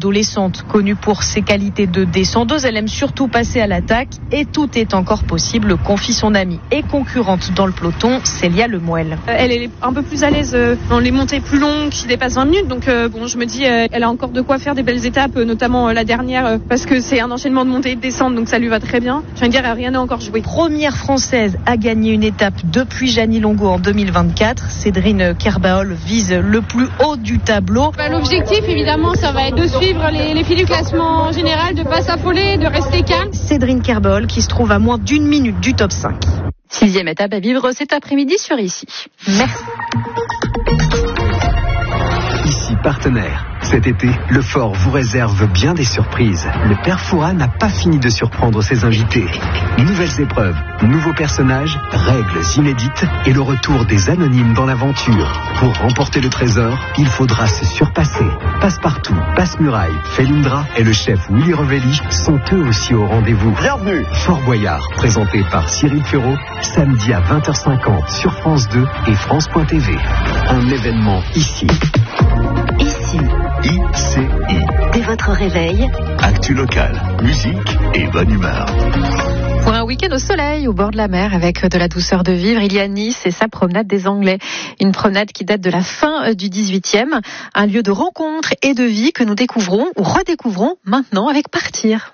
adolescente. Connue pour ses qualités de descendeuse, elle aime surtout passer à l'attaque et tout est encore possible, confie son amie et concurrente dans le peloton, Célia Lemoelle. Elle est un peu plus à l'aise dans les montées plus longues qui dépassent 20 minutes, donc je me dis elle a encore de quoi faire des belles étapes, notamment la dernière, parce que c'est un enchaînement de montées et de descentes, donc ça lui va très bien. Je viens de dire, rien n'est encore joué. Première française à gagner une étape depuis Jeannie Longo en 2024, Cédrine Kerbaol vise le plus haut du tableau. L'objectif, évidemment, ça va être de suivre les filles du classement général, de ne pas s'affoler, de rester calme. Cédrine Kerbaol qui se trouve à moins d'1 minute du top 5. 6e étape à vivre cet après-midi sur Ici. Merci. Ici partenaire. Cet été, le Fort vous réserve bien des surprises. Le Père Fouras n'a pas fini de surprendre ses invités. Nouvelles épreuves, nouveaux personnages, règles inédites et le retour des anonymes dans l'aventure. Pour remporter le trésor, il faudra se surpasser. Passepartout, Passe-Muraille, Felindra et le chef Willy Revelli sont eux aussi au rendez-vous. Bienvenue. Fort Boyard, présenté par Cyril Ferraud, samedi à 20h50 sur France 2 et France.tv. Un événement ici. Ici. ICI. Dès votre réveil. Actu locale, musique et bonne humeur. Pour un week-end au soleil, au bord de la mer, avec de la douceur de vivre, il y a Nice et sa promenade des Anglais. Une promenade qui date de la fin du 18e. Un lieu de rencontre et de vie que nous découvrons ou redécouvrons maintenant avec Partir.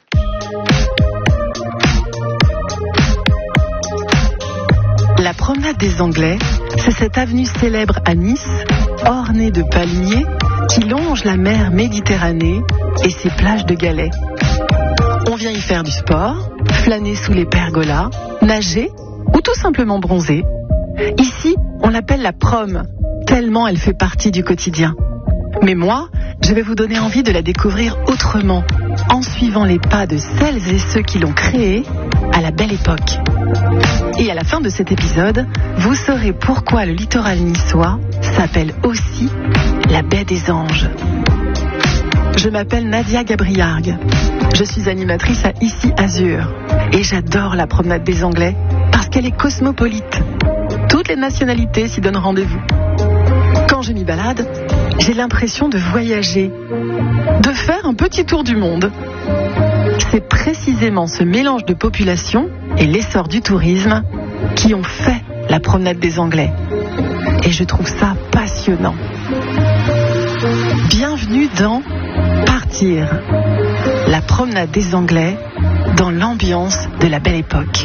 La promenade des Anglais, c'est cette avenue célèbre à Nice, ornée de palmiers, qui longe la mer Méditerranée et ses plages de galets. On vient y faire du sport, flâner sous les pergolas, nager ou tout simplement bronzer. Ici, on l'appelle la prom, tellement elle fait partie du quotidien. Mais moi, je vais vous donner envie de la découvrir autrement, en suivant les pas de celles et ceux qui l'ont créée à la belle époque. Et à la fin de cet épisode, vous saurez pourquoi le littoral niçois s'appelle aussi la baie des Anges. Je m'appelle Nadia Gabriargue. Je suis animatrice à Ici Azur. Et j'adore la promenade des Anglais parce qu'elle est cosmopolite. Toutes les nationalités s'y donnent rendez-vous. Quand je m'y balade, j'ai l'impression de voyager, de faire un petit tour du monde. C'est précisément ce mélange de population et l'essor du tourisme qui ont fait la promenade des Anglais. Et je trouve ça passionnant. Bienvenue dans Partir, la promenade des Anglais dans l'ambiance de la belle époque.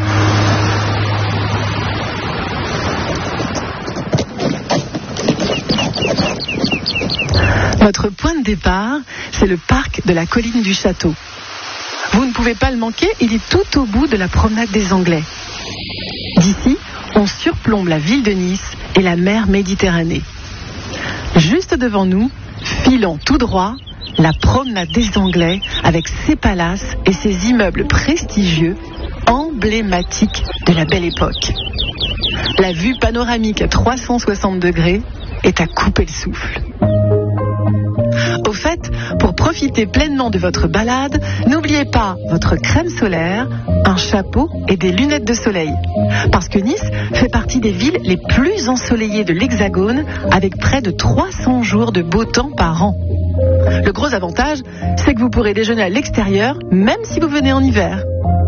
Notre point de départ, c'est le parc de la colline du Château. Vous ne pouvez pas le manquer, il est tout au bout de la promenade des Anglais. D'ici, on surplombe la ville de Nice et la mer Méditerranée. Juste devant nous, filant tout droit, la promenade des Anglais avec ses palaces et ses immeubles prestigieux, emblématiques de la belle époque. La vue panoramique à 360 degrés est à couper le souffle. Au fait, pour profiter pleinement de votre balade, n'oubliez pas votre crème solaire, un chapeau et des lunettes de soleil. Parce que Nice fait partie des villes les plus ensoleillées de l'Hexagone, avec près de 300 jours de beau temps par an. Le gros avantage, c'est que vous pourrez déjeuner à l'extérieur, même si vous venez en hiver.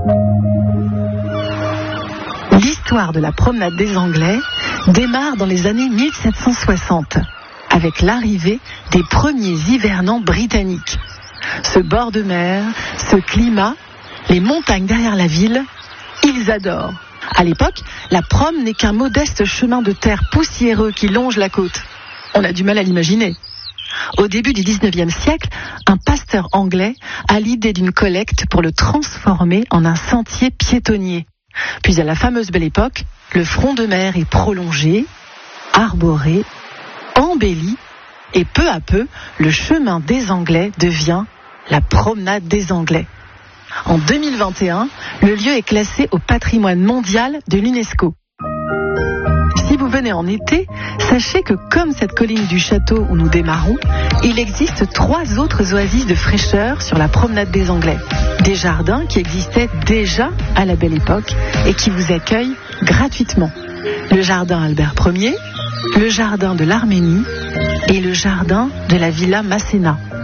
L'histoire de la promenade des Anglais démarre dans les années 1760. Avec l'arrivée des premiers hivernants britanniques. Ce bord de mer, ce climat, les montagnes derrière la ville, ils adorent. À l'époque, la prom n'est qu'un modeste chemin de terre poussiéreux qui longe la côte. On a du mal à l'imaginer. Au début du 19e siècle, un pasteur anglais a l'idée d'une collecte pour le transformer en un sentier piétonnier. Puis à la fameuse belle époque, le front de mer est prolongé, arboré, embelli, et peu à peu, le chemin des Anglais devient la promenade des Anglais. En 2021, le lieu est classé au patrimoine mondial de l'UNESCO. Si vous venez en été, sachez que comme cette colline du château où nous démarrons, il existe 3 autres oasis de fraîcheur sur la promenade des Anglais. Des jardins qui existaient déjà à la belle époque et qui vous accueillent gratuitement. Le jardin Albert Ier, le jardin de l'Arménie et le jardin de la Villa Masséna.